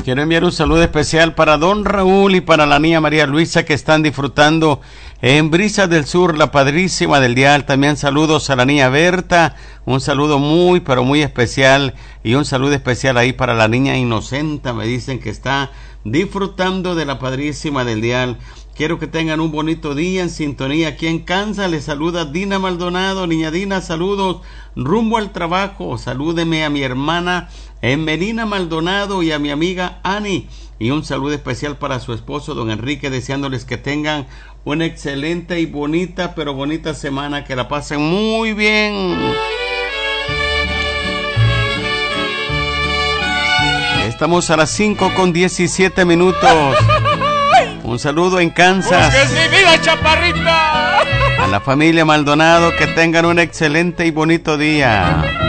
Quiero enviar un saludo especial para don Raúl y para la niña María Luisa que están disfrutando en Brisas del Sur, la padrísima del dial. También saludos a la niña Berta, un saludo muy pero muy especial, y un saludo especial ahí para la niña Inocenta, me dicen que está disfrutando de la padrísima del dial. Quiero que tengan un bonito día en sintonía. Aquí en Kansas les saluda Dina Maldonado. Niña Dina, saludos rumbo al trabajo. Salúdeme a mi hermana Melina Maldonado y a mi amiga Ani. Y un saludo especial para su esposo, don Enrique, deseándoles que tengan una excelente y bonita, pero bonita semana. Que la pasen muy bien. Estamos a las 5:17. Un saludo en Kansas. ¡Es mi vida, chaparrita! A la familia Maldonado, que tengan un excelente y bonito día.